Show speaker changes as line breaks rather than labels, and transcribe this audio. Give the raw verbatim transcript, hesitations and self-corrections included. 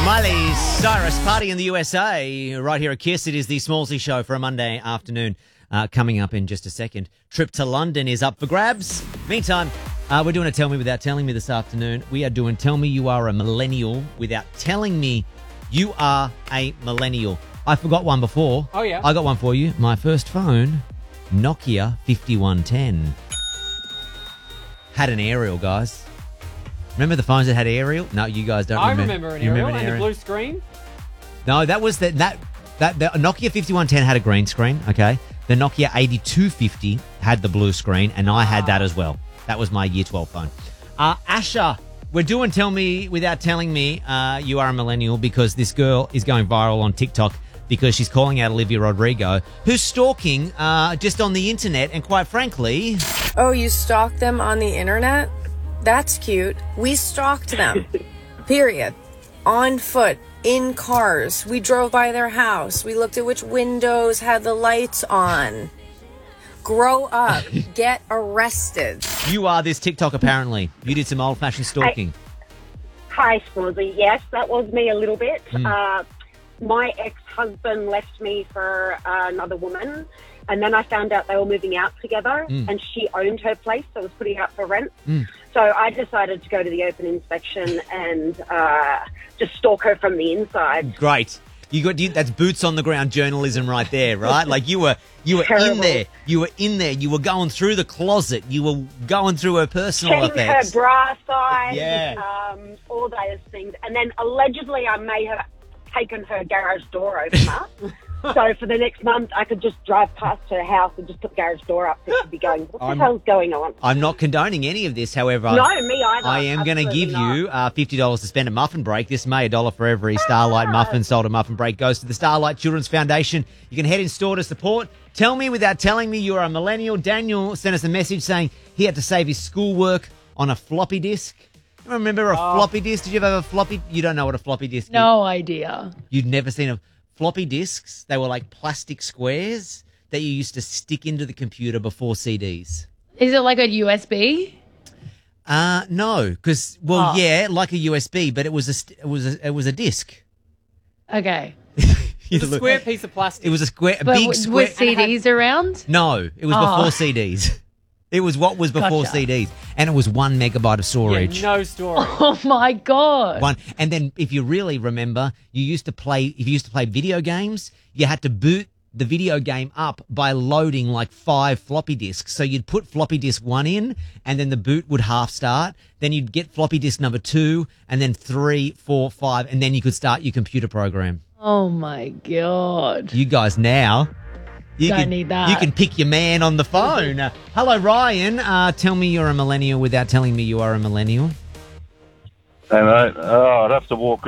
Miley Cyrus, party in the U S A. Right here at Kiss, it is the Smallsy Show for a Monday afternoon. Uh, coming up in just a second. Trip to London is up for grabs. Meantime, uh, we're doing a Tell Me Without Telling Me this afternoon. We are doing Tell Me You Are a Millennial Without Telling Me You Are a Millennial. I forgot one before.
Oh, yeah?
I got one for you. My first phone, Nokia fifty-one ten. Had an aerial, guys. Remember the phones that had aerial? No, you guys don't
I
remember.
remember an
You
aerial
remember an
and a
aerial?
blue screen.
No, that was the, that that the Nokia fifty-one ten had a green screen. Okay, the Nokia eighty-two fifty had the blue screen, and I had that as well. That was my year twelve phone. Uh, Asher, we're doing Tell Me Without Telling Me uh, You Are a Millennial because this girl is going viral on TikTok because she's calling out Olivia Rodrigo, who's stalking uh, just on the internet, and quite frankly,
Oh, you stalked them on the internet? That's cute. We stalked them. Period. On foot, in cars. We drove by their house. We looked at which windows had the lights on. Grow up. Get arrested.
you are this TikTok apparently. You did some old-fashioned stalking.
Hi, Smallsy. Yes, that was me a little bit. Mm. Uh, my ex-husband left me for uh, another woman, and then I found out they were moving out together, mm. and she owned her place, so was putting it up for rent. Mm. So I decided to go to the open inspection and uh, just stalk her from the inside.
Great. You got you, that's boots on the ground journalism right there, right? Like you were you were
Terrible.
in there. You were in there. You were going through the closet. You were going through her personal
Checking
effects.
her bra size,
Yeah.
um, all those things. And then allegedly I may have taken her garage door opener. So for the next month, I could just drive past her house and just put the garage door up. So she'd be going, what the
I'm-
hell's going on?
I'm not condoning any of this, however.
No, me either.
I am going to
Absolutely
give
not.
you uh, fifty dollars to spend at Muffin Break. This May, a dollar for every Starlight Muffin sold at Muffin Break goes to the Starlight Children's Foundation. You can head in store to support. Tell me without telling me you are a millennial. Daniel sent us a message saying he had to save his schoolwork on a floppy disk. Remember a
Oh.
floppy disk? Did you ever have a floppy? You don't know what a floppy disk is.
No idea.
You'd never seen a floppy disks. They were like plastic squares that you used to stick into the computer before C Ds.
Is it like a U S B?
Uh no, because well,
Oh.
yeah, like a U S B, but it was a st- it was a, it was a disc.
Okay.
It's a square piece of plastic.
It was a square, a
But
big
w-
square.
were C Ds around?
No, it was
Oh.
before C Ds. It was what was before
Gotcha.
C Ds, and it was one megabyte of
yeah,
storage.
no storage.
Oh my God.
One, and then if you really remember, you used to play. If you used to play video games, you had to boot the video game up by loading like five floppy disks. So you'd put floppy disk one in, and then the boot would half start. Then you'd get floppy disk number two, and then three, four, five, and then you could start your computer program.
Oh my God.
You guys now. You
Don't
can,
need that.
You can pick your man on the phone. Uh, hello, Ryan. Uh, tell me you're a millennial without telling me you are a millennial.
Hey, mate. Oh, I'd have to walk